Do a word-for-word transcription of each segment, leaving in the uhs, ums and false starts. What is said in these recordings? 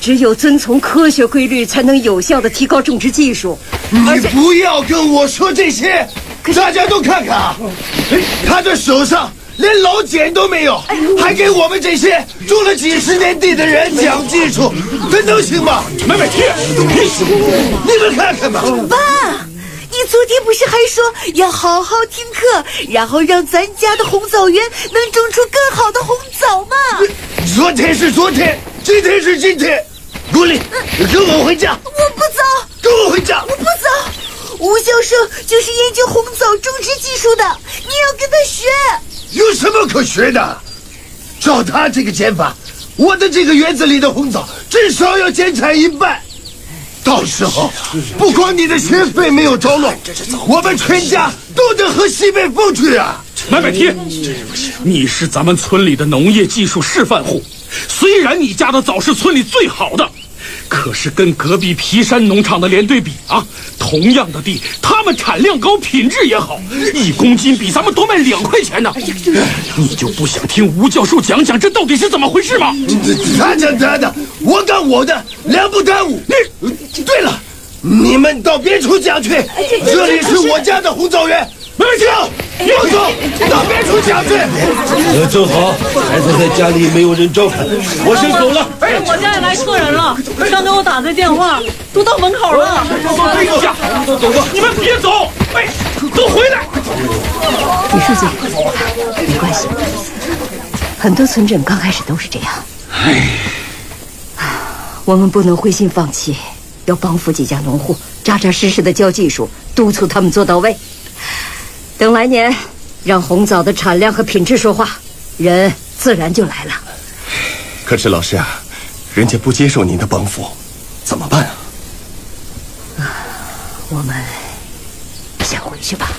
只有遵从科学规律，才能有效的提高种植技术。 你不要跟我说这些，大家都看看啊，他的手上连老茧都没有，还给我们这些种了几十年地的人讲技术，这能行吗？ 没问题， 你们看看吧。 爸，你昨天不是还说要好好听课，然后让咱家的红枣园能种出更好的红枣吗？ 昨天是昨天，今天是今天。古丽，跟我回家。 我不走。 跟我回家。 我不走。吴教授就是研究红枣种植技术的，你要跟他学。 有什么可学的？照他这个减法，我的这个园子里的红枣至少要减产一半。到时候，不光你的学费没有着落，我们全家都得喝西北风去啊！ 买买提，你是咱们村里的农业技术示范户，虽然你家的枣是村里最好的，可是跟隔壁皮山农场的连对比啊，同样的地，他们产量高，品质也好，一公斤比咱们多卖两块钱呢。你就不想听吴教授讲讲这到底是怎么回事吗？ 他讲他的，我干我的，两不耽误。你，对了，你们到别处讲去，这里是我家的红枣园。没问题，我走，到别处讲去。 呃，正好，孩子在家里没有人照看，我先走了。 哎，我家也来客人了，刚给我打的电话，都到门口了。 哎呀，都走吧，你们别走，哎，都回来。 李书记，没关系，很多村镇刚开始都是这样。 哎， 我们不能灰心放弃，要帮扶几家农户，扎扎实实的教技术，督促他们做到位。等来年，让红枣的产量和品质说话，人自然就来了。 可是老师啊，人家不接受您的帮扶，怎么办啊？ 我们先回去吧。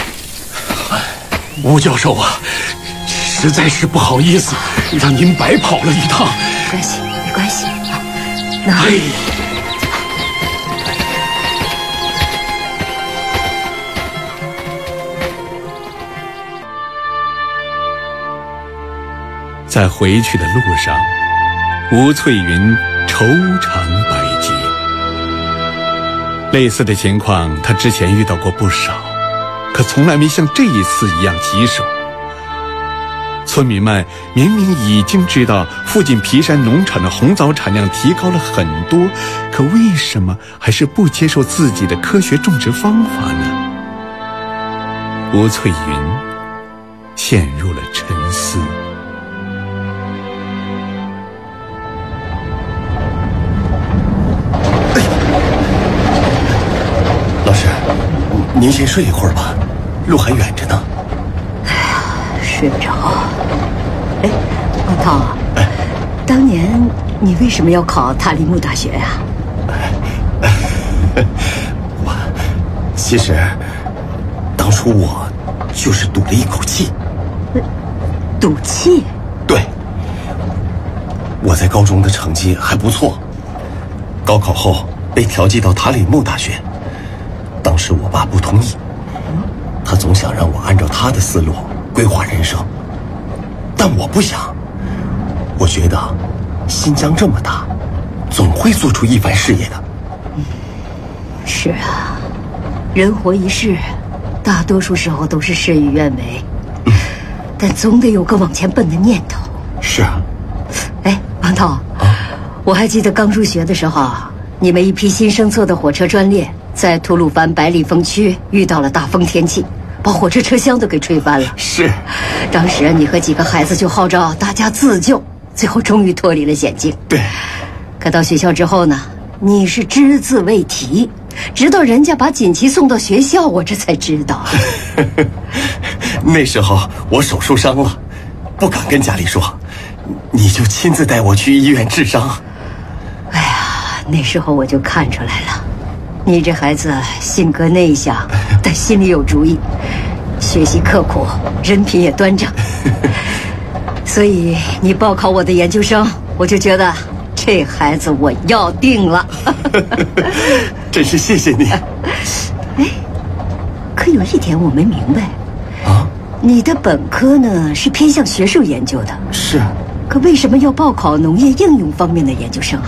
吴教授啊，实在是不好意思，让您白跑了一趟。 没关系，没关系啊。那。 哎。 在回去的路上，吴翠云愁肠百结。类似的情况，她之前遇到过不少，可从来没像这一次一样棘手。村民们明明已经知道附近皮山农场的红枣产量提高了很多，可为什么还是不接受自己的科学种植方法呢？吴翠云陷入了沉思。 老师，您先睡一会儿吧，路还远着呢。 哎呀，睡不着。哎，王涛，哎，当年你为什么要考塔里木大学呀？ 我其实当初我就是赌了一口气。 赌气？ 对，我在高中的成绩还不错，高考后被调剂到塔里木大学。当时我爸不同意，他总想让我按照他的思路规划人生，但我不想。我觉得新疆这么大，总会做出一番事业的。 嗯，是啊，人活一世，大多数时候都是事与愿违，嗯，但总得有个往前奔的念头。 是啊。 哎，王涛，啊，我还记得刚入学的时候，你们一批新生做的火车专列在吐鲁番百里峰区遇到了大风天气，把火车车厢都给吹翻了。 是， 当时你和几个孩子就号召大家自救，最后终于脱离了险境。 对。 可到学校之后呢，你是只字未提，直到人家把锦旗送到学校，我这才知道。 那时候我手受伤了，不敢跟家里说，你就亲自带我去医院治伤。 哎呀，那时候我就看出来了，你这孩子性格内向，但心里有主意，学习刻苦，人品也端正。所以你报考我的研究生，我就觉得这孩子我要定了。 真是谢谢你。 哎，可有一点我没明白啊，你的本科呢是偏向学术研究的， 是， 可为什么要报考农业应用方面的研究生啊？